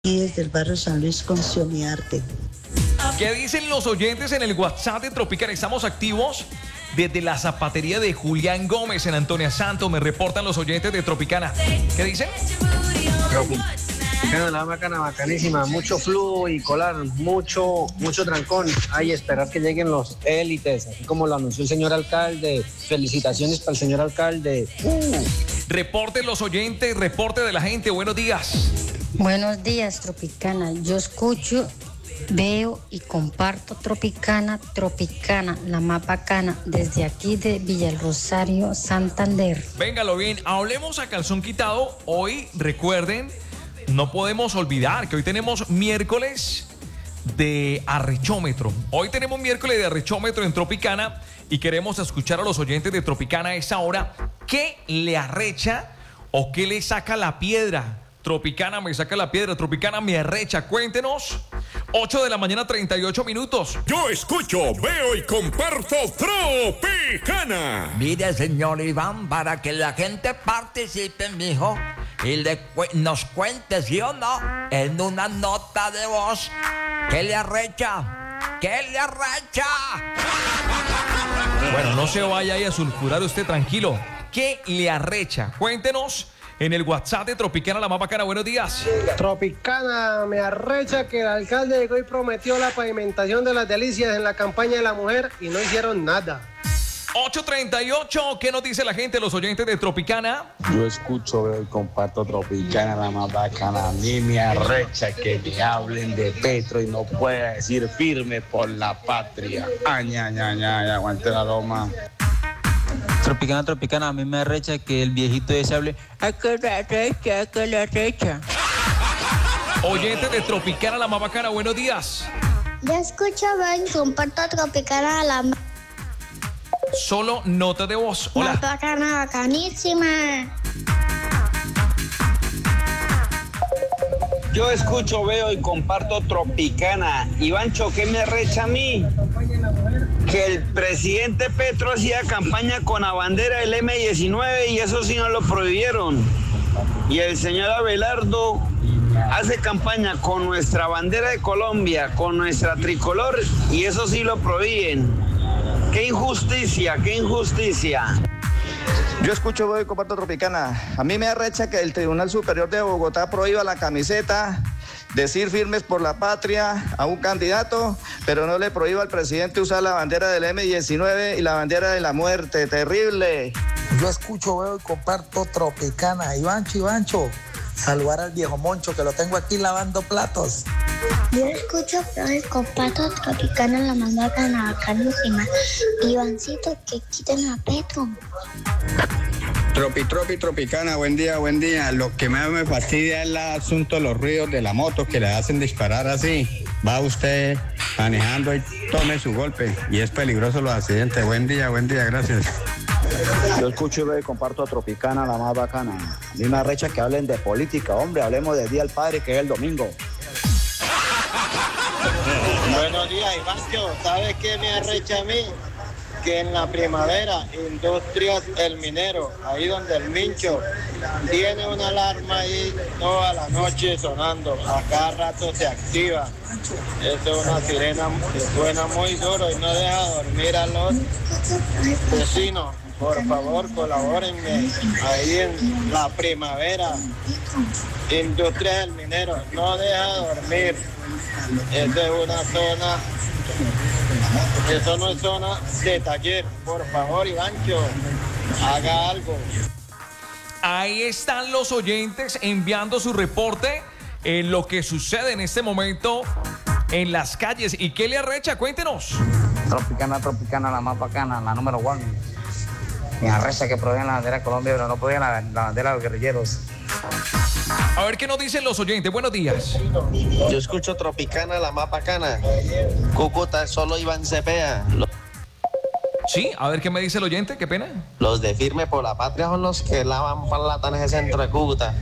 Y desde el barrio San Luis con Arte. ¿Qué dicen los oyentes en el WhatsApp de Tropicana? Estamos activos desde la zapatería de Julián Gómez en Antonia Santos. Me reportan los oyentes de Tropicana. ¿Qué dicen? Tropicana, la bacana, bacanísima. Mucho flujo y colar, mucho trancón. Ay, esperar que lleguen los élites, así como lo anunció el señor alcalde. Felicitaciones para el señor alcalde. Reporten los oyentes, reporte de la gente. Buenos días. Buenos días, Tropicana. Yo escucho, veo y comparto Tropicana, la más bacana, desde aquí de Villa El Rosario, Santander. Véngalo bien, hablemos a calzón quitado. Hoy, recuerden, no podemos olvidar que hoy tenemos miércoles de arrechómetro. Hoy tenemos miércoles de arrechómetro en Tropicana y queremos escuchar a los oyentes de Tropicana a esa hora. ¿Qué le arrecha o qué le saca la piedra? Tropicana me saca la piedra, Tropicana me arrecha. Cuéntenos. 8 de la mañana, 38 minutos. Yo escucho, veo y comparto Tropicana. Mire, señor Iván, para que la gente participe, mijo, y nos cuente, ¿sí o no?, en una nota de voz. ¿Qué le arrecha? ¿Qué le arrecha? Bueno, no se vaya ahí a sulfurar usted, tranquilo. ¿Qué le arrecha? Cuéntenos. En el WhatsApp de Tropicana, la más bacana. Buenos días. Tropicana, me arrecha que el alcalde de hoy prometió la pavimentación de las delicias en la campaña de la mujer y no hicieron nada. 8:38, ¿qué nos dice la gente, los oyentes de Tropicana? Yo escucho, veo y comparto Tropicana, la más bacana. A mí me arrecha que me hablen de Petro y no pueda decir firme por la patria. Aguante la loma. Tropicana, a mí me arrecha que el viejito ese hable. ¿A qué le arrecha? Oyentes de Tropicana, la más bacana, buenos días. Yo escucho, ven, comparto Tropicana, la más... Solo nota de voz. Hola. Más bacana, bacanísima. Yo escucho, veo y comparto Tropicana. Ivancho, ¿qué me arrecha a mí? Que el presidente Petro hacía campaña con la bandera del M-19 y eso sí no lo prohibieron. Y el señor Abelardo hace campaña con nuestra bandera de Colombia, con nuestra tricolor y eso sí lo prohíben. ¡Qué injusticia, qué injusticia! Yo escucho, veo y comparto Tropicana. A mí me arrecha que el Tribunal Superior de Bogotá prohíba la camiseta, decir firmes por la patria a un candidato, pero no le prohíba al presidente usar la bandera del M-19 y la bandera de la muerte. ¡Terrible! Yo escucho, veo y comparto Tropicana. Ivancho, saludar al viejo Moncho, que lo tengo aquí lavando platos. Yo escucho, veo y comparto Tropicana, la más bacana, bacanísima. Ivancito, que quiten a Petro. Tropicana, buen día. Lo que más me fastidia es el asunto de los ruidos de la moto que le hacen disparar así. Va usted manejando y tome su golpe y es peligroso los accidentes. Buen día, gracias. Yo escucho y veo y comparto a Tropicana, la más bacana. A mí me arrecha que hablen de política, hombre, hablemos del Día del Padre, que es el domingo. Buenos días, Ivancho. ¿Sabes qué me arrecha a mí? Que en la primavera, Industrias El Minero, ahí donde el Mincho, tiene una alarma ahí toda la noche sonando, a cada rato se activa. Esto es una sirena que suena muy duro y no deja dormir a los vecinos. Por favor, colabórenme ahí en la primavera. Industrias El Minero, no deja dormir. Esta es una zona... Eso no es zona de taller. Por favor, Ivancho, haga algo. Ahí están los oyentes enviando su reporte en lo que sucede en este momento en las calles. ¿Y qué le arrecha? Cuéntenos. Tropicana, la más bacana, la número 1. Me arrecha que prohíban la bandera de Colombia, pero no prohíban la bandera de los guerrilleros. A ver qué nos dicen los oyentes. Buenos días. Yo escucho Tropicana, la más bacana. Cúcuta, solo Iván Cepeda. Sí, a ver qué me dice el oyente, qué pena. Los de Firme por la Patria son los que lavan plata en ese centro de Cúcuta.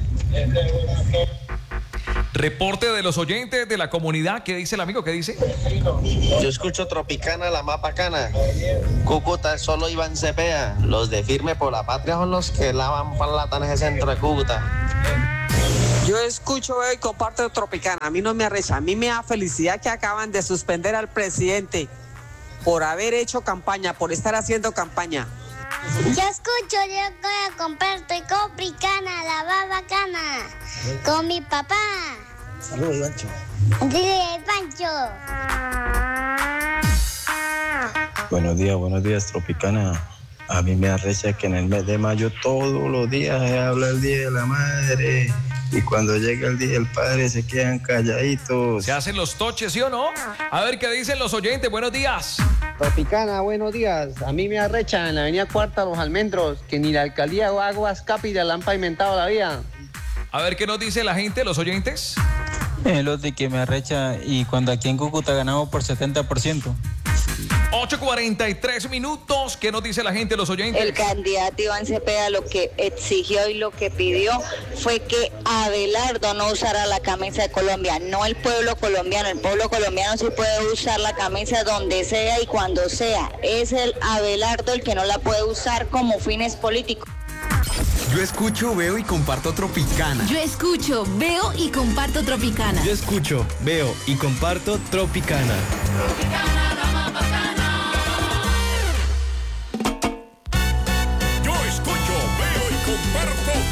Reporte de los oyentes de la comunidad. ¿Qué dice el amigo? ¿Qué dice? Yo escucho Tropicana, la más bacana. Cúcuta, solo Iván Cepeda. Los de Firme por la Patria son los que lavan plata en ese centro de Cúcuta. Yo escucho, veo y comparto Tropicana. A mí no me arrecha, a mí me da felicidad que acaban de suspender al presidente por haber hecho campaña, por estar haciendo campaña. Yo escucho, yo comparto y Tropicana, la más bacana, con mi papá. Saludos, Ivancho. Dile, Pancho. Buenos días, Tropicana. A mí me arrecha que en el mes de mayo todos los días se habla el Día de la Madre. Y cuando llega el Día del Padre se quedan calladitos. Se hacen los toches, ¿sí o no? A ver qué dicen los oyentes. Buenos días. Tropicana, buenos días. A mí me arrecha en la avenida Cuarta Los Almendros que ni la alcaldía o Aguas Capilla le han pavimentado la vía. A ver qué nos dice la gente, los oyentes. Los de que me arrecha y cuando aquí en Cúcuta ganamos por 70%. 8:43 minutos. ¿Qué nos dice la gente, los oyentes? El candidato Iván Cepeda lo que exigió y lo que pidió fue que Abelardo no usara la camisa de Colombia, no el pueblo colombiano. El pueblo colombiano sí puede usar la camisa donde sea y cuando sea. Es el Abelardo el que no la puede usar como fines políticos. Yo escucho, veo y comparto Tropicana. Yo escucho, veo y comparto Tropicana. Yo escucho, veo y comparto Tropicana. Tropicana.